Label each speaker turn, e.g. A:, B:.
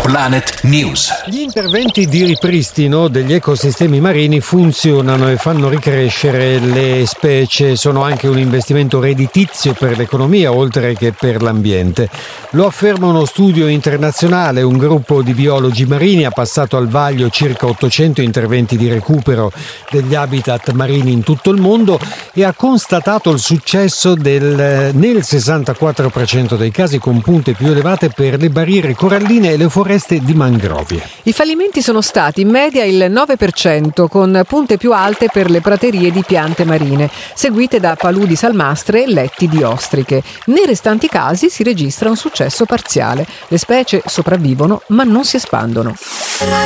A: Planet News.
B: Gli interventi di ripristino degli ecosistemi marini funzionano e fanno ricrescere le specie. Sono anche un investimento redditizio per l'economia, oltre che per l'ambiente. Lo afferma uno studio internazionale. Un gruppo di biologi marini ha passato al vaglio circa 800 interventi di recupero degli habitat marini in tutto il mondo e ha constatato il successo nel 64% dei casi, con punte più elevate per le barriere coralline e le foreste di mangrovie.
C: I fallimenti sono stati in media il 9%, con punte più alte per le praterie di piante marine, seguite da paludi salmastre e letti di ostriche. Nei restanti casi si registra un successo parziale. Le specie sopravvivono ma non si espandono.